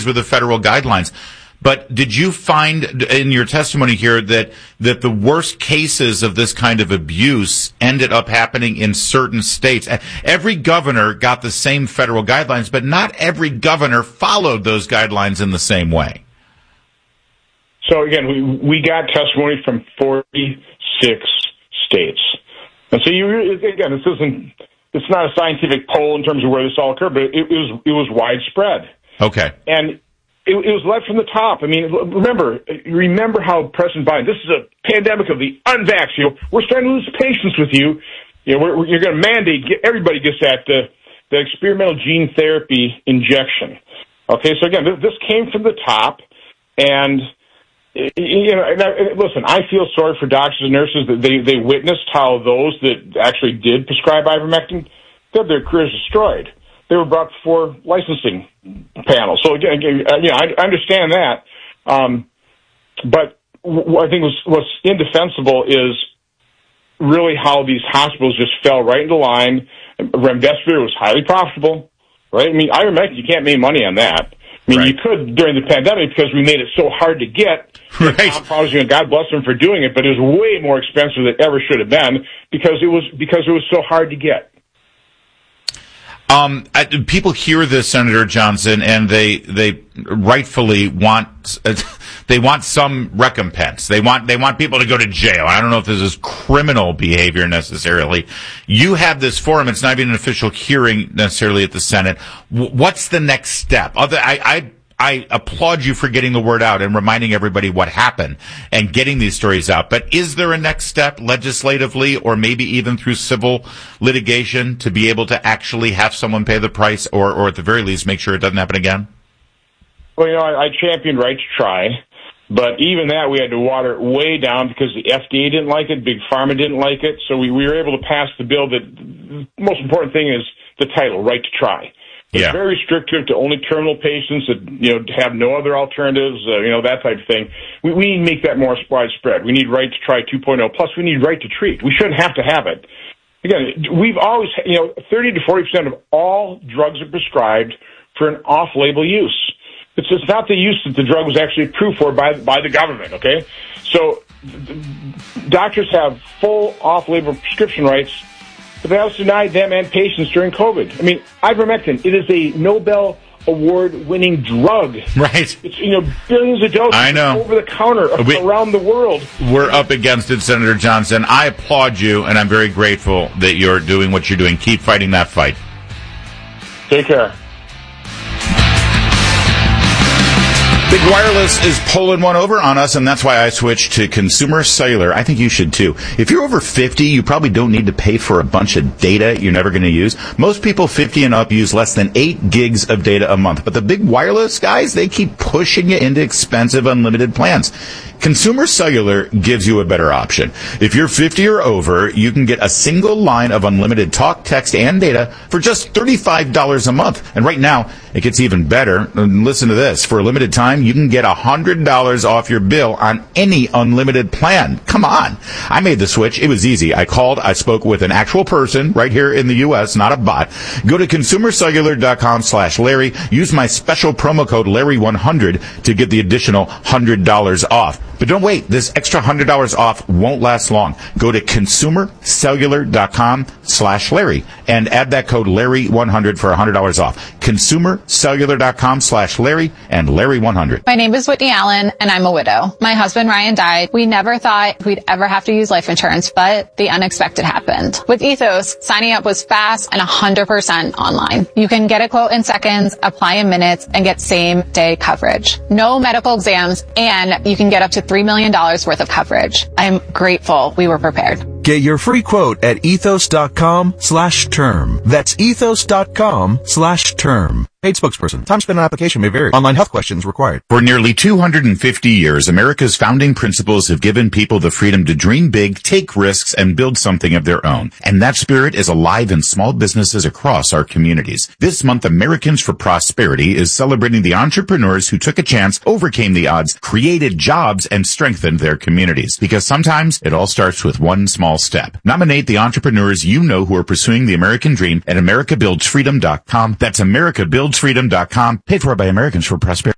were the federal guidelines. But did you find in your testimony here that the worst cases of this kind of abuse ended up happening in certain states? Every governor got the same federal guidelines, but not every governor followed those guidelines in the same way. So again, we got testimony from 46 states. And so again, it's not a scientific poll in terms of where this all occurred, but it was widespread. Okay. And it was led from the top. I mean, remember how President Biden, this is a pandemic of the unvaccinated. We're starting to lose patience with you. You're going to mandate everybody gets that the experimental gene therapy injection. Okay, so again, this came from the top, and listen, I feel sorry for doctors and nurses that they witnessed how those that actually did prescribe ivermectin had their careers destroyed. They were brought before licensing panels. So again, I understand that. But I think what's indefensible is really how these hospitals just fell right into line. Remdesivir was highly profitable, right? I mean, ivermectin, you can't make money on that. I mean, right. You could during the pandemic because we made it so hard to get. Right. God bless them for doing it, but it was way more expensive than it ever should have been because it was so hard to get. People hear this, Senator Johnson, and they rightfully want some recompense. They want people to go to jail. I don't know if this is criminal behavior necessarily. You have this forum. It's not even an official hearing necessarily at the Senate. What's the next step? I applaud you for getting the word out and reminding everybody what happened and getting these stories out. But is there a next step legislatively or maybe even through civil litigation to be able to actually have someone pay the price or at the very least make sure it doesn't happen again? Well, I championed right to try, but even that we had to water it way down because the FDA didn't like it, Big Pharma didn't like it, so we were able to pass the bill that the most important thing is the title, right to try. It's very restrictive to only terminal patients that, have no other alternatives, that type of thing. We need to make that more widespread. We need right to try 2.0. Plus, we need right to treat. We shouldn't have to have it. Again, we've always, 30 to 40% of all drugs are prescribed for an off-label use. It's just not the use that the drug was actually approved for by the government, okay? So doctors have full off-label prescription rights, but they also denied them and patients during COVID. I mean, ivermectin, it is a Nobel Award-winning drug. Right. It's, billions of doses I know. Over the counter around the world. We're up against it, Senator Johnson. I applaud you, and I'm very grateful that you're doing what you're doing. Keep fighting that fight. Take care. Big Wireless is pulling one over on us, and that's why I switched to Consumer Cellular. I think you should, too. If you're over 50, you probably don't need to pay for a bunch of data you're never going to use. Most people 50 and up use less than 8 gigs of data a month. But the Big Wireless guys, they keep pushing you into expensive unlimited plans. Consumer Cellular gives you a better option. If you're 50 or over, you can get a single line of unlimited talk, text, and data for just $35 a month. And right now, it gets even better. And listen to this. For a limited time, you can get $100 off your bill on any unlimited plan. Come on. I made the switch. It was easy. I called. I spoke with an actual person right here in the U.S., not a bot. Go to consumercellular.com/Larry. Use my special promo code Larry100 to get the additional $100 off. But don't wait. This extra $100 off won't last long. Go to consumercellular.com/Larry and add that code Larry100 for $100 off. Consumercellular.com/Larry and Larry100. My name is Whitney Allen, and I'm a widow. My husband, Ryan, died. We never thought we'd ever have to use life insurance, but the unexpected happened. With Ethos, signing up was fast and 100% online. You can get a quote in seconds, apply in minutes, and get same-day coverage. No medical exams, and you can get up to $3 million worth of coverage. I'm grateful we were prepared. Get your free quote at ethos.com/term. That's ethos.com/term. Paid spokesperson. Time spent on application may vary. Online health questions required. For nearly 250 years, America's founding principles have given people the freedom to dream big, take risks, and build something of their own. And that spirit is alive in small businesses across our communities. This month, Americans for Prosperity is celebrating the entrepreneurs who took a chance, overcame the odds, created jobs, and strengthened their communities. Because sometimes it all starts with one small step. Nominate the entrepreneurs you know who are pursuing the American dream at AmericaBuildsFreedom.com. That's AmericaBuildsFreedom.com. Paid for by Americans for Prosperity.